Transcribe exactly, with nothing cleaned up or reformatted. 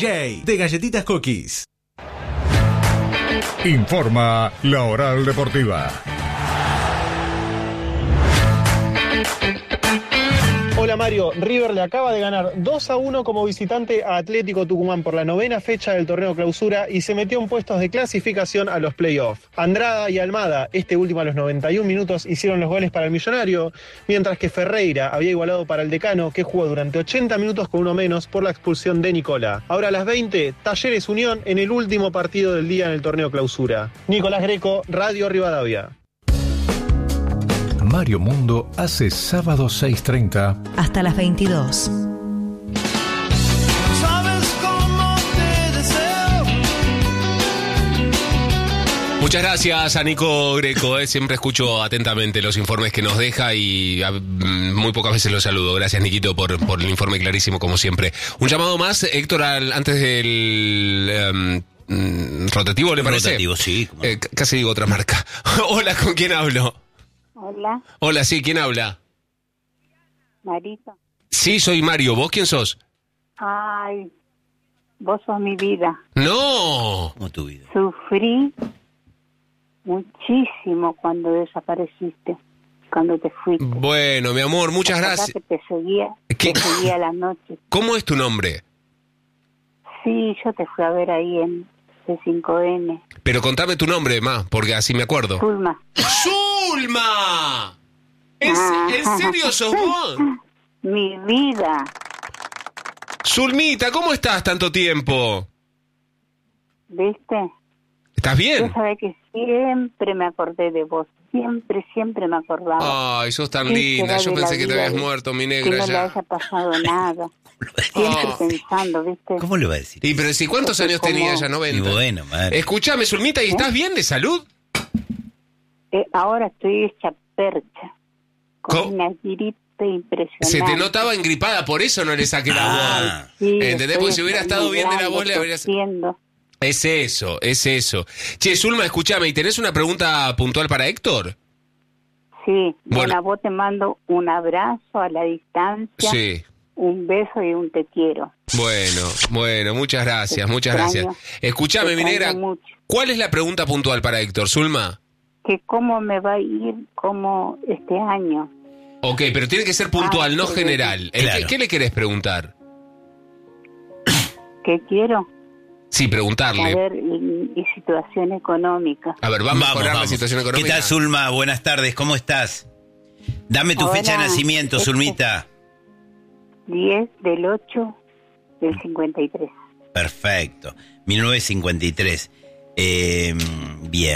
J de Galletitas Cookies. Informa La Oral Deportiva. Hola Mario, River le acaba de ganar dos a uno como visitante a Atlético Tucumán por la novena fecha del torneo clausura y se metió en puestos de clasificación a los playoffs. Andrada y Almada, este último a los noventa y un minutos, hicieron los goles para el millonario, mientras que Ferreira había igualado para el Decano, que jugó durante ochenta minutos con uno menos por la expulsión de Nicola. Ahora a las veinte, Talleres Unión en el último partido del día en el torneo clausura. Nicolás Greco, Radio Rivadavia. Mario Mundo hace sábado seis treinta hasta las veintidós. Sabes cómo te deseo. Muchas gracias a Nico Greco, eh. siempre escucho atentamente los informes que nos deja y a, muy pocas veces lo saludo. Gracias, Niquito, por, por el informe clarísimo, como siempre. Un llamado más, Héctor, al, antes del um, rotativo, ¿le parece? Rotativo, sí. Eh, casi digo otra marca. Hola, ¿con quién hablo? Hola. Hola, sí, ¿quién habla? Marito. Sí, soy Mario. ¿Vos quién sos? Ay, vos sos mi vida. ¡No! ¿Cómo tu vida? Sufrí muchísimo cuando desapareciste, cuando te fuiste. Bueno, mi amor, muchas La gracias. verdad que te seguía, ¿Qué? te seguía a la noche. ¿Cómo es tu nombre? Sí, yo te fui a ver ahí en C cinco N. Pero contame tu nombre, ma, porque así me acuerdo. Zulma. ¡Zulma! ¿Es, Ah. ¿En serio sos vos? Mi vida. Zulmita, ¿cómo estás tanto tiempo? ¿Viste? ¿Estás bien? Yo sabés que siempre me acordé de vos. Siempre, siempre me acordaba. Ay, sos tan ¿Qué linda. será Yo de pensé la que te vida habías de- muerto, mi Que negra, no le ya. haya pasado nada. Siempre Oh. pensando, ¿viste? ¿Cómo le va a decir? Y pero si ¿cuántos Porque años como- tenía ya? Y noventa. bueno, madre. Escuchame, Zulmita, ¿y estás bien de salud? Eh, ahora estoy hecha percha. Con ¿Cómo? una gripe impresionante. Se te notaba engripada, por eso no le saqué la Ah. voz. Sí, ¿Entendés? estoy Porque si hubiera estado bien de la voz, le habrías... tosiendo. Es eso, es eso. Che, Zulma, escuchame, ¿y tenés una pregunta puntual para Héctor? Sí, Bueno. bueno, a vos te mando un abrazo a la distancia, Sí. un beso y un te quiero. Bueno, bueno, muchas gracias, muchas extraño, gracias. Escuchame, te mi negra, extraño mucho. ¿cuál es la pregunta puntual para Héctor, Zulma? Que cómo me va a ir como este año. Ok, pero tiene que ser puntual, Ah, no sí, general. Eh, claro. ¿Qué, qué le querés preguntar? ¿Qué quiero? Sí, preguntarle. Saber y, y situación económica. A ver, ¿va a Vamos, mejorar la vamos. situación económica? ¿Qué tal, Zulma? Buenas tardes, ¿cómo estás? Dame tu Hola. fecha de nacimiento, Este- Zulmita. diez del ocho del cincuenta y tres. Perfecto. mil novecientos cincuenta y tres. Eh, bien.